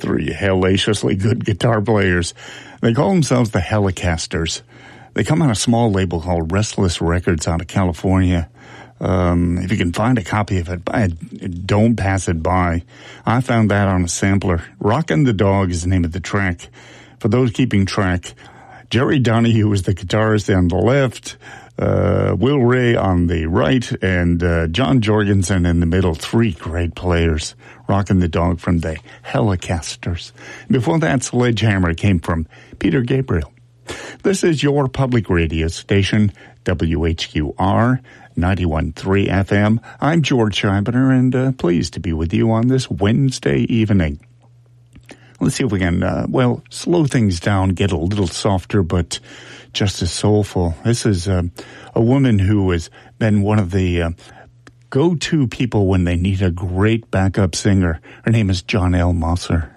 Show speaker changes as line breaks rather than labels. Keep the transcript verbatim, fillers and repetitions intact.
three hellaciously good guitar players. They call themselves the Hellecasters. They come on a small label called Restless Records out of California. Um, if you can find a copy of it, buy it, don't pass it by. I found that on a sampler. Rockin' the Dog is the name of the track. For those keeping track, Jerry Donahue is the guitarist on the left, uh, Will Ray on the right, and uh, John Jorgensen in the middle. Three great players. Rockin' the Dog from the Hellecasters. Before that, Sledgehammer came from Peter Gabriel. This is your public radio station, W H Q R, ninety-one point three F M. I'm George Scheibner, and uh, pleased to be with you on this Wednesday evening. Let's see if we can, uh, well, slow things down, get a little softer, but just as soulful. This is uh, a woman who has been one of the uh, go-to people when they need a great backup singer. Her name is John L. Mosser,